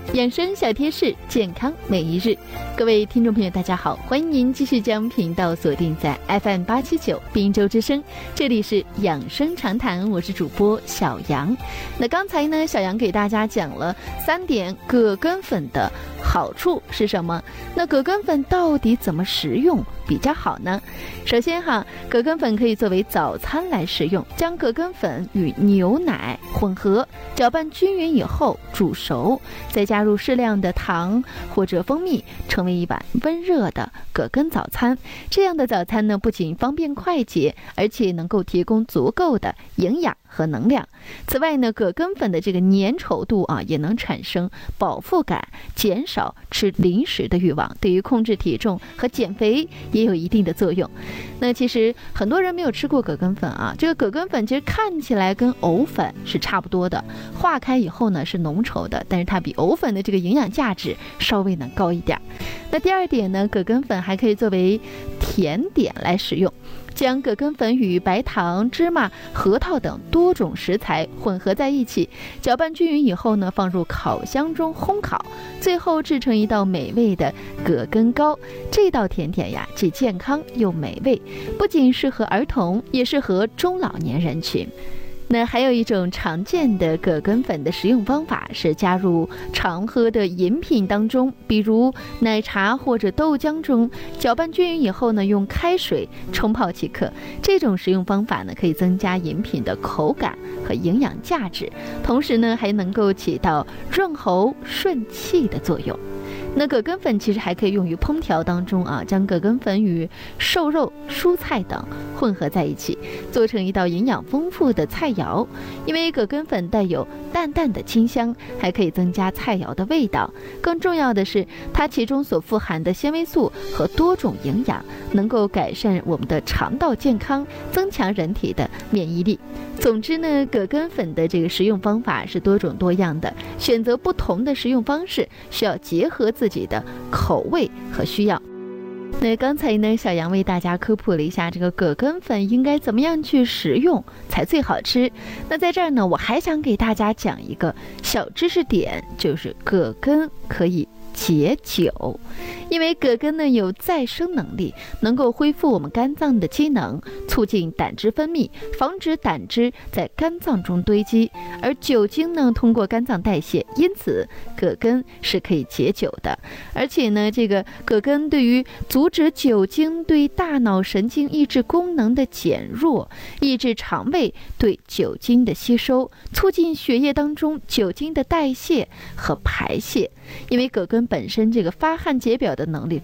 养生小贴士，健康每一日。各位听众朋友大家好，欢迎您继续将频道锁定在 FM879 滨州之声，这里是养生常谈，我是主播小杨。那刚才呢，小杨给大家讲了3点葛根粉的好处是什么，那葛根粉到底怎么食用比较好呢？首先葛根粉可以作为早餐来食用，将葛根粉与牛奶混合，搅拌均匀以后煮熟，再加入适量的糖或者蜂蜜，成为一碗温热的葛根早餐。这样的早餐呢，不仅方便快捷，而且能够提供足够的营养和能量。此外呢，葛根粉的这个粘稠度也能产生饱腹感，减少吃零食的欲望，对于控制体重和减肥也有一定的作用。那其实很多人没有吃过葛根粉这个葛根粉其实看起来跟藕粉是差不多的，化开以后呢是浓稠的，但是它比藕粉的这个营养价值稍微能高一点。那第二点呢，葛根粉还可以作为甜点来使用，将葛根粉与白糖、芝麻、核桃等多种食材混合在一起，搅拌均匀以后呢，放入烤箱中烘烤，最后制成一道美味的葛根糕。这道甜点既健康又美味，不仅适合儿童，也适合中老年人群。那还有一种常见的葛根粉的食用方法是加入常喝的饮品当中，比如奶茶或者豆浆中，搅拌均匀以后呢，用开水冲泡即可。这种食用方法呢，可以增加饮品的口感和营养价值，同时呢，还能够起到润喉顺气的作用。那葛根粉其实还可以用于烹调当中将葛根粉与瘦肉、蔬菜等混合在一起，做成一道营养丰富的菜肴。因为葛根粉带有淡淡的清香，还可以增加菜肴的味道。更重要的是，它其中所富含的纤维素和多种营养，能够改善我们的肠道健康，增强人体的免疫力。总之呢，葛根粉的这个食用方法是多种多样的，选择不同的食用方式，需要结合自己的口味和需要。那刚才呢，小杨为大家科普了一下这个葛根粉应该怎么样去食用才最好吃。那在这儿呢，我还想给大家讲一个小知识点，就是葛根可以解酒。因为葛根呢有再生能力，能够恢复我们肝脏的机能，促进胆汁分泌，防止胆汁在肝脏中堆积。而酒精呢通过肝脏代谢，因此葛根是可以解酒的。而且呢，这个葛根对于阻止酒精对大脑神经抑制功能的减弱，抑制肠胃对酒精的吸收，促进血液当中酒精的代谢和排泄。因为葛根本身这个发汗解表的能力